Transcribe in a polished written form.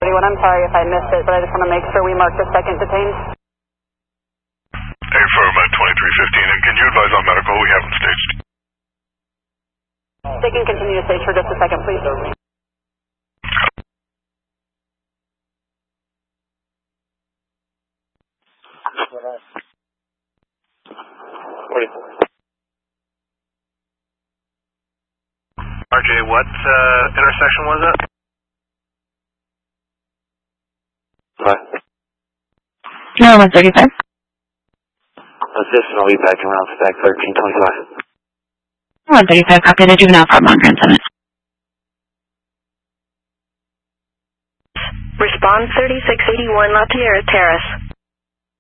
I'm sorry if I missed it, but I just want to make sure we mark the second detained. Affirm at 2315, and can you advise on medical? We haven't staged. They can continue to stage for just a second, please. RJ, what intersection was it? What? No, 135. Assistant will be back around stack 1325. 135, copy the juvenile problem on Grand Summit. Respond 3681 La Tierra Terrace.